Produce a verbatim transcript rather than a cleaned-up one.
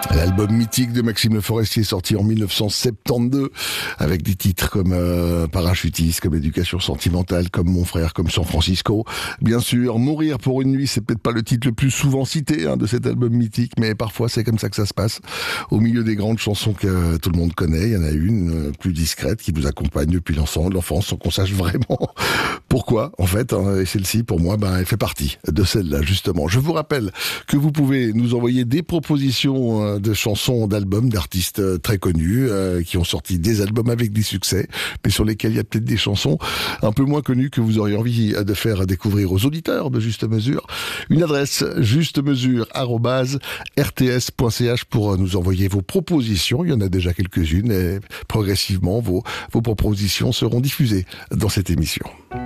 L'album mythique de Maxime Le Forestier sorti en mille neuf cent soixante-douze avec des titres comme euh, Parachutiste, comme Éducation sentimentale, comme Mon frère, comme San Francisco. Bien sûr, Mourir pour une nuit, c'est peut-être pas le titre le plus souvent cité hein, de cet album mythique, mais parfois c'est comme ça que ça se passe. Au milieu des grandes chansons que tout le monde connaît, il y en a une euh, plus discrète qui vous accompagne depuis l'enfance, l'enfance sans qu'on sache vraiment pourquoi, en fait. Hein, et celle-ci, pour moi, ben, elle fait partie de celle-là, justement. Je vous rappelle que vous pouvez nous envoyer des propositions euh, de chansons, d'albums, d'artistes très connus euh, qui ont sorti des albums avec des succès, mais sur lesquels il y a peut-être des chansons un peu moins connues que vous auriez envie de faire découvrir aux auditeurs de Juste Mesure. Une adresse justemesure arobase r t s point c h pour nous envoyer vos propositions. Il y en a déjà quelques-unes et progressivement vos, vos propositions seront diffusées dans cette émission.